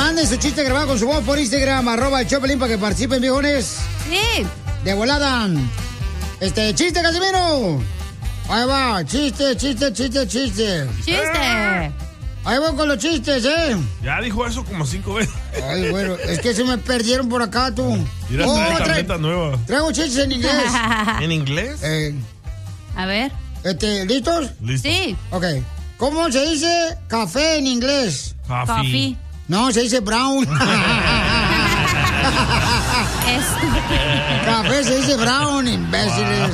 Manden su chiste grabado con su voz por Instagram, @el_Choplin, para que participen, viejones. Sí. De volada. Chiste, Casimiro. Ahí va, chiste. ¡Chiste! Ahí voy con los chistes, ¿eh? Ya dijo eso como 5 veces. Ay, bueno, es que se me perdieron por acá, tú. Mira, trae tableta nueva. Traigo chistes en inglés. ¿En inglés? A ver. ¿Listos? Listo. Sí. Ok. ¿Cómo se dice café en inglés? Coffee. No, se dice brown. Café se dice brown, imbéciles.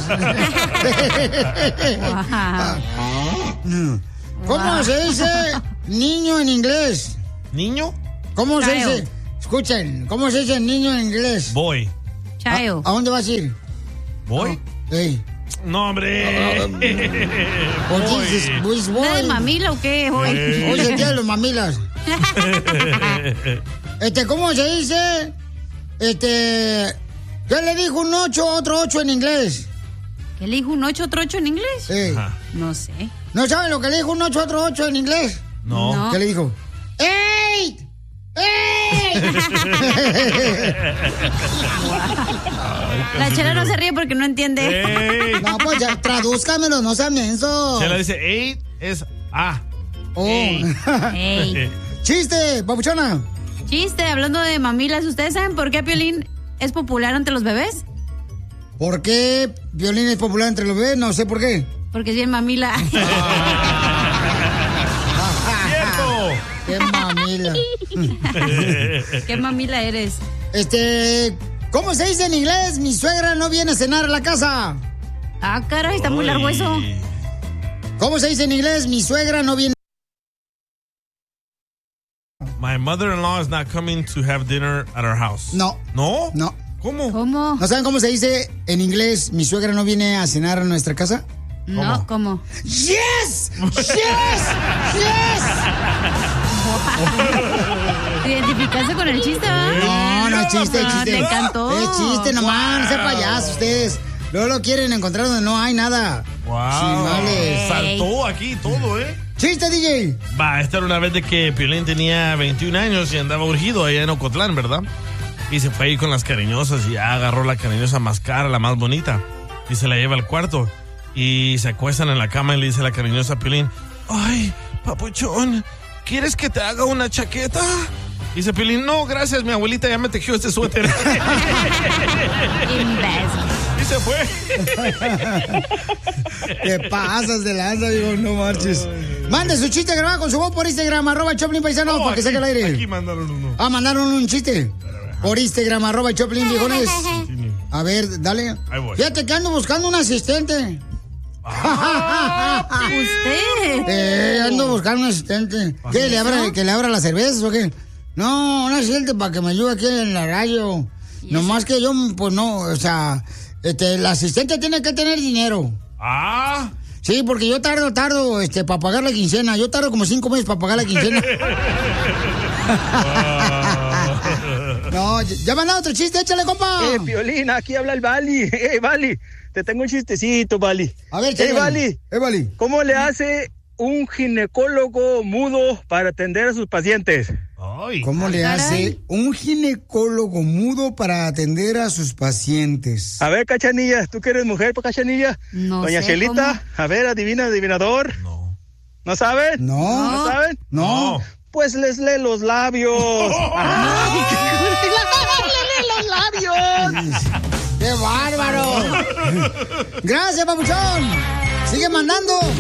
¿Cómo se dice niño en inglés? ¿Niño? ¿Cómo se dice? Escuchen, ¿cómo se dice niño en inglés? Boy. Child. ¿A dónde vas a ir? ¿Boy? Hey. No, hombre. Boy. ¿No de mamila o qué? Hoy es el día de los mamilas. ¿Cómo se dice? ¿Qué le dijo un 8 a otro 8 en inglés? ¿Qué le dijo un 8 a otro 8 en inglés? Sí. No sé. ¿No saben lo que le dijo un 8 a otro 8 en inglés? No. ¿Qué le dijo? ¡Ey! ¡Ey! La Chela no se ríe porque no entiende. Ey. No, pues ya, tradúzcamelo, no sean mensos. Se le dice 8 es A. Oh. Ey. Chiste, papuchona. Chiste, hablando de mamilas, ¿ustedes saben por qué Piolín es popular entre los bebés? ¿Por qué Piolín es popular entre los bebés? No sé por qué. Porque es bien mamila. ¡Cierto! ¡Qué mamila! ¿Qué mamila eres? ¿Cómo se dice en inglés? Mi suegra no viene a cenar a la casa. Ah, caray, está muy largo eso. ¿Cómo se dice en inglés? Mi suegra no viene. My mother-in-law is not coming to have dinner at our house. No. ¿No? No. ¿Cómo? ¿Cómo? ¿No saben cómo se dice en inglés? Mi suegra no viene a cenar a nuestra casa. No, ¿cómo? ¡Yes! ¡Yes! ¡Yes! ¿Te identificaste con el chiste, No, no es chiste, es chiste. Te encantó. Es chiste nomás, no sean payasos ustedes. Luego lo quieren encontrar donde no hay nada. Wow. Chimales. Saltó aquí todo, ¿eh? ¡Chiste, DJ! Esta era una vez de que Piolín tenía 21 años y andaba urgido allá en Ocotlán, ¿verdad? Y se fue ahí con las cariñosas y ya agarró la cariñosa más cara, la más bonita. Y se la lleva al cuarto. Y se acuestan en la cama y le dice la cariñosa a Piolín: ay, papuchón, ¿quieres que te haga una chaqueta? Y dice Piolín: no, gracias, mi abuelita ya me tejió este suéter. Y se fue. ¿Qué pasas de lanza, digo? No marches. Mande su chiste grabado con su voz por Instagram, @Choplin Paisano, para que saque el aire. Aquí mandaron uno. Mandaron un chiste. Por Instagram, @Choplin, viejones. A ver, dale. Ahí voy. Fíjate que ando buscando un asistente. ¿Usted? Ando buscando un asistente. ¿Qué, que le abra las cervezas o qué? No, un asistente para que me ayude aquí en la radio. Nomás que yo, pues no, o sea, el asistente tiene que tener dinero. Sí, porque yo tardo, para pagar la quincena. Yo tardo como 5 meses para pagar la quincena. No, ya me han dado otro chiste, échale, compa. Piolín, aquí habla el Bali. Bali, te tengo un chistecito, Bali. A ver, Bali. Bali. ¿Cómo le hace un ginecólogo mudo para atender a sus pacientes? ¿Cómo le hace un ginecólogo mudo para atender a sus pacientes? A ver, Cachanilla, tú que eres mujer, Cachanilla. No Doña sé Chelita, cómo. A ver, adivinador. No. ¿No saben? No. ¿No saben? No. Pues les lee los labios. ¡Lee los labios! ¡Qué bárbaro! Gracias, papuchón. Sigue mandando.